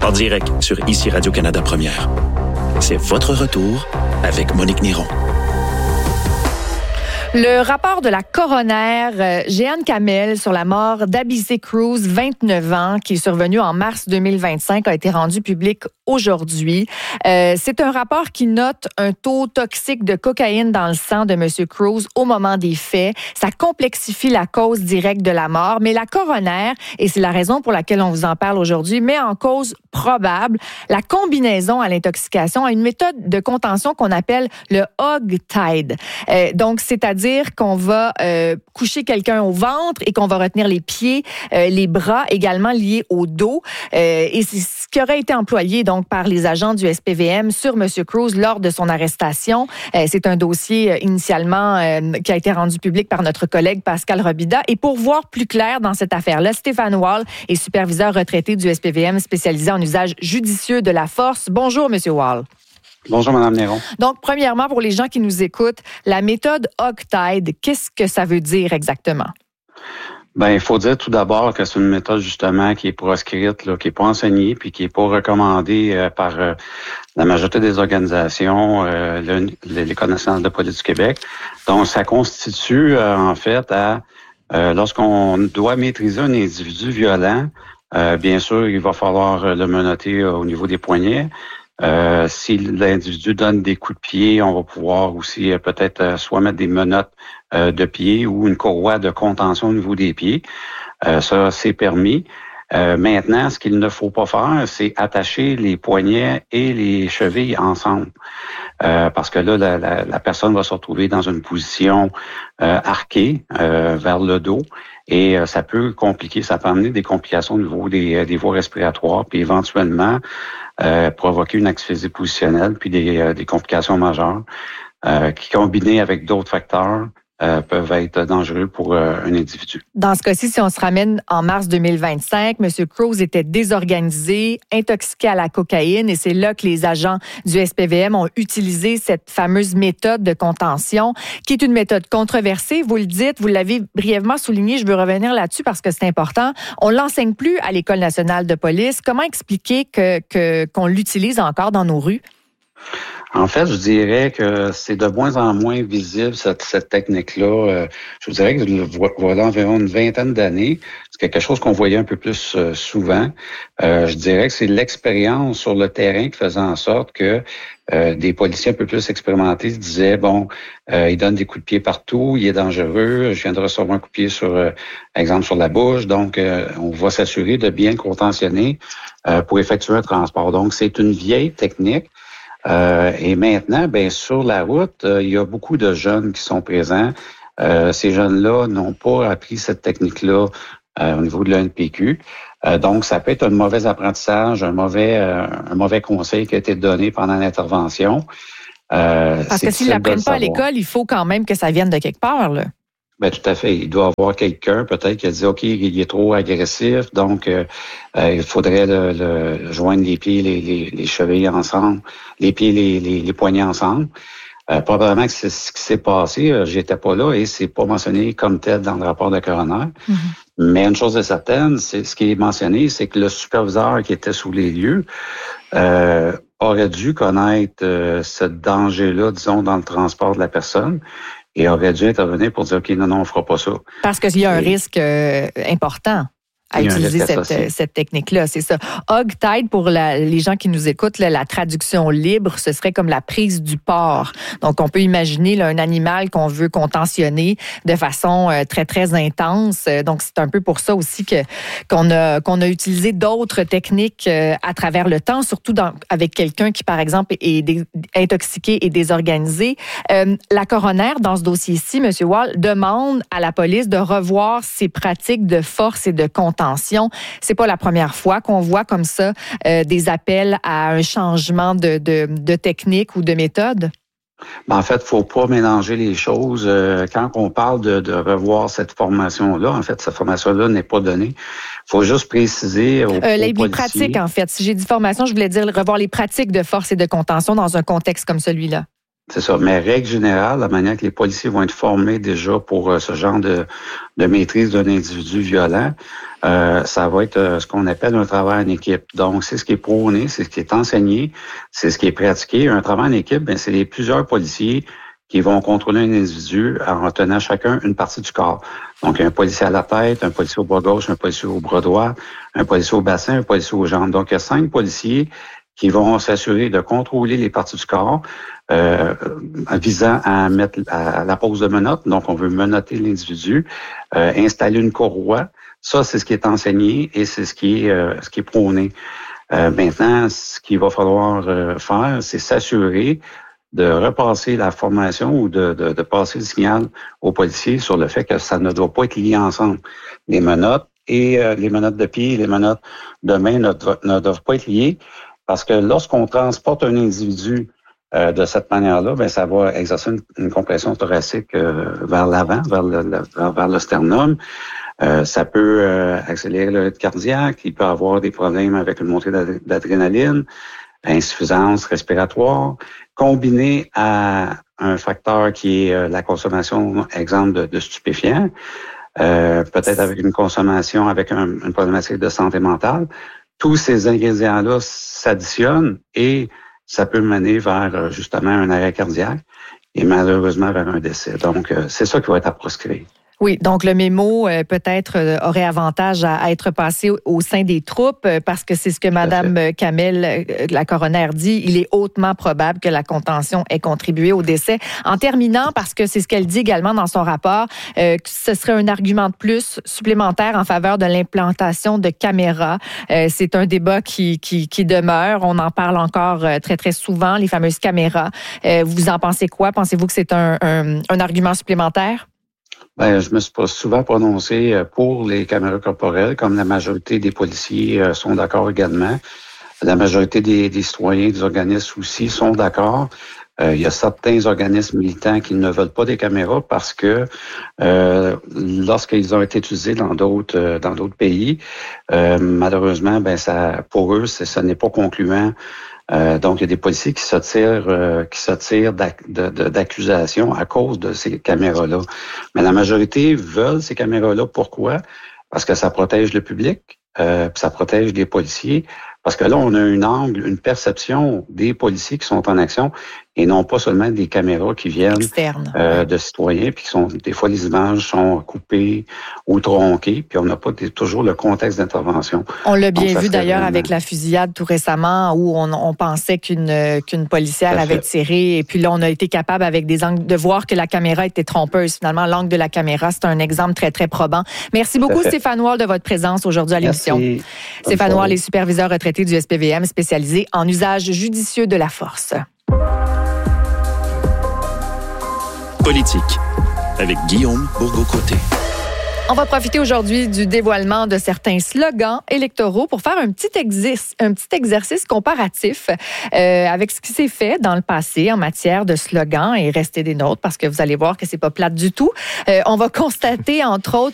En direct sur ICI Radio-Canada Première. C'est votre retour avec Monique Néron. Le rapport de la coroner Jeanne Kamel sur la mort d'Abicé Cruz, 29 ans, qui est survenu en mars 2025, a été rendu public aujourd'hui. C'est un rapport qui note un taux toxique de cocaïne dans le sang de M. Cruz au moment des faits. Ça complexifie la cause directe de la mort, mais la coroner, et c'est la raison pour laquelle on vous en parle aujourd'hui, met en cause probable la combinaison à l'intoxication à une méthode de contention qu'on appelle le hog tied. Donc, c'est-à-dire qu'on va coucher quelqu'un au ventre et qu'on va retenir les pieds, les bras également liés au dos. Et c'est ce qui aurait été employé donc par les agents du SPVM sur M. Cruz lors de son arrestation. C'est un dossier initialement qui a été rendu public par notre collègue Pascal Robida. Et pour voir plus clair dans cette affaire-là, Stéphane Wall est superviseur retraité du SPVM spécialisé en usage judicieux de la force. Bonjour, M. Wall. Bonjour, Mme Néron. Donc, premièrement, pour les gens qui nous écoutent, la méthode hog tied, qu'est-ce que ça veut dire exactement? Bien, il faut dire tout d'abord que c'est une méthode, justement, qui est proscrite, là, qui n'est pas enseignée, puis qui n'est pas recommandée par la majorité des organisations, l'École nationale de police du Québec. Donc, ça constitue, en fait, lorsqu'on doit maîtriser un individu violent, bien sûr, il va falloir le menotter au niveau des poignets. Si l'individu donne des coups de pied, on va pouvoir aussi peut-être soit mettre des menottes de pied ou une courroie de contention au niveau des pieds. Ça, c'est permis. Maintenant, ce qu'il ne faut pas faire, c'est attacher les poignets et les chevilles ensemble. Parce que là, la personne va se retrouver dans une position arquée vers le dos. Et ça peut compliquer, ça peut amener des complications au niveau des voies respiratoires, puis éventuellement provoquer une asphyxie positionnelle, puis des complications majeures qui, combinées avec d'autres facteurs, peuvent être dangereux pour un individu. Dans ce cas-ci, si on se ramène en mars 2025, M. Cruz était désorganisé, intoxiqué à la cocaïne, et c'est là que les agents du SPVM ont utilisé cette fameuse méthode de contention, qui est une méthode controversée. Vous le dites, vous l'avez brièvement souligné, je veux revenir là-dessus parce que c'est important. On l'enseigne plus à l'École nationale de police. Comment expliquer qu'on l'utilise encore dans nos rues? En fait, je dirais que c'est de moins en moins visible, cette technique-là. Je vous dirais que voilà environ une vingtaine d'années, c'est quelque chose qu'on voyait un peu plus souvent. Je dirais que c'est l'expérience sur le terrain qui faisait en sorte que des policiers un peu plus expérimentés se disaient, il donne des coups de pied partout, il est dangereux, je viens de recevoir un coup de pied exemple, sur la bouche, donc on va s'assurer de bien contentionner pour effectuer un transport. Donc, c'est une vieille technique. Et maintenant, sur la route, il y a beaucoup de jeunes qui sont présents. Ces jeunes-là n'ont pas appris cette technique-là au niveau de l'ANPQ. Donc, ça peut être un mauvais apprentissage, un mauvais conseil qui a été donné pendant l'intervention. Parce que s'ils ne l'apprennent pas à l'école, il faut quand même que ça vienne de quelque part, là. Tout à fait. Il doit y avoir quelqu'un, peut-être, qui a dit, OK, il est trop agressif, donc il faudrait le joindre les pieds, les chevilles ensemble, les pieds, les poignets ensemble. Probablement que c'est ce qui s'est passé. J'étais pas là et c'est pas mentionné comme tel dans le rapport de coroner. Mm-hmm. Mais une chose est certaine, c'est ce qui est mentionné, c'est que le superviseur qui était sous les lieux aurait dû connaître ce danger-là, disons, dans le transport de la personne. Et aurait dû intervenir pour dire, OK, non, on fera pas ça. Parce qu'il y a un risque important à utiliser cette technique-là, c'est ça. Hog tied, pour les gens qui nous écoutent, la traduction libre, ce serait comme la prise du porc. Donc, on peut imaginer un animal qu'on veut contentionner de façon très, très intense. Donc, c'est un peu pour ça aussi qu'on a utilisé d'autres techniques à travers le temps, surtout avec quelqu'un qui, par exemple, est intoxiqué et désorganisé. La coroner, dans ce dossier-ci, M. Wall, demande à la police de revoir ses pratiques de force et de contention. C'est pas la première fois qu'on voit comme ça des appels à un changement de technique ou de méthode. En fait, faut pas mélanger les choses. Quand on parle de revoir cette formation-là, en fait, cette formation-là n'est pas donnée. Faut juste préciser aux les pratiques, en fait. Si j'ai dit formation, je voulais dire revoir les pratiques de force et de contention dans un contexte comme celui-là. C'est ça. Mais règle générale, la manière que les policiers vont être formés déjà pour ce genre de maîtrise d'un individu violent, ça va être ce qu'on appelle un travail en équipe. Donc, c'est ce qui est prôné, c'est ce qui est enseigné, c'est ce qui est pratiqué. Un travail en équipe, c'est plusieurs policiers qui vont contrôler un individu en tenant chacun une partie du corps. Donc, un policier à la tête, un policier au bras gauche, un policier au bras droit, un policier au bassin, un policier aux jambes. Donc, il y a 5 policiers qui vont s'assurer de contrôler les parties du corps visant à mettre à la pose de menottes. Donc, on veut menotter l'individu, installer une courroie. Ça, c'est ce qui est enseigné et c'est ce qui est prôné. Maintenant, ce qu'il va falloir faire, c'est s'assurer de repasser la formation ou de passer le signal aux policiers sur le fait que ça ne doit pas être lié ensemble. Les menottes et les menottes de pied et les menottes de main ne doivent pas être liées parce que lorsqu'on transporte un individu de cette manière-là, ça va exercer une compression thoracique vers l'avant, vers le sternum. Ça peut accélérer le rythme cardiaque. Il peut avoir des problèmes avec une montée d'adrénaline, insuffisance respiratoire, combiné à un facteur qui est la consommation, exemple, de stupéfiants, peut-être avec une consommation avec une problématique de santé mentale. Tous ces ingrédients-là s'additionnent et ça peut mener vers justement un arrêt cardiaque et malheureusement vers un décès. Donc, c'est ça qui va être à proscrire. Oui, donc le mémo peut-être aurait avantage à être passé au sein des troupes parce que c'est ce que Mme Kamel, la coroner, dit. Il est hautement probable que la contention ait contribué au décès. En terminant, parce que c'est ce qu'elle dit également dans son rapport, que ce serait un argument de plus supplémentaire en faveur de l'implantation de caméras. C'est un débat qui demeure. On en parle encore très, très souvent, les fameuses caméras. Vous en pensez quoi? Pensez-vous que c'est un argument supplémentaire? Je me suis pas souvent prononcé pour les caméras corporelles, comme la majorité des policiers sont d'accord également. La majorité des citoyens, des organismes aussi sont d'accord. Il y a certains organismes militants qui ne veulent pas des caméras parce que lorsqu'ils ont été utilisés dans d'autres pays, malheureusement, pour eux, ce n'est pas concluant. Donc, il y a des policiers qui se tirent d'accusations à cause de ces caméras-là. Mais la majorité veulent ces caméras-là. Pourquoi? Parce que ça protège le public, puis ça protège les policiers. Parce que là, on a une perception des policiers qui sont en action et non pas seulement des caméras qui viennent de citoyens, puis des fois les images sont coupées ou tronquées, puis on n'a pas toujours le contexte d'intervention. On l'a bien vu d'ailleurs avec la fusillade tout récemment où on pensait qu'une policière avait tiré et puis là on a été capable avec des angles de voir que la caméra était trompeuse. Finalement, l'angle de la caméra, c'est un exemple très très probant. Merci beaucoup Stéphane Wall de votre présence aujourd'hui à l'émission. Stéphane Wall est superviseur retraité du SPVM spécialisé en usage judicieux de la force. Politique, avec Guillaume Bourgault-Côté. On va profiter aujourd'hui du dévoilement de certains slogans électoraux pour faire un petit exercice comparatif avec ce qui s'est fait dans le passé en matière de slogans et rester des nôtres parce que vous allez voir que c'est pas plate du tout. On va constater, entre autres,